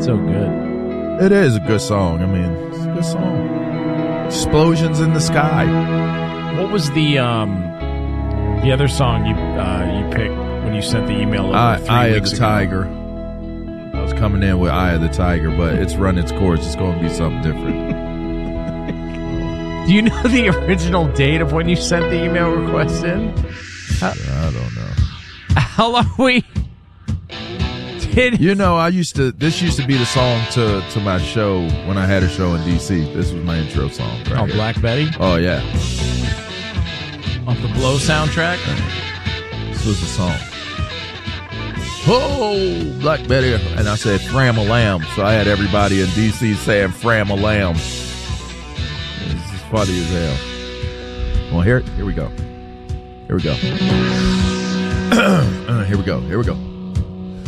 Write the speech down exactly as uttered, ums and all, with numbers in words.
So good. It is a good song. I mean, it's a good song. Explosions in the sky. What was the um the other song you uh, you picked when you sent the email over Eye, three Eye of weeks the ago? Tiger. I was coming in with Eye of the Tiger, but it's run its course. It's going to be something different. Do you know the original date of when you sent the email request in? How, I don't know. how long we did? You know, I used to. This used to be the song to to my show when I had a show in D C. This was my intro song. Right Oh, here. Black Betty Oh yeah, off the Blow soundtrack. this was the song. Oh, Black Betty, and I said Fram-a-lam, so I had everybody in D C saying Fram-a-lam. This is funny as hell. Well, here, here we go. Here we go. uh, here we go. Here we go.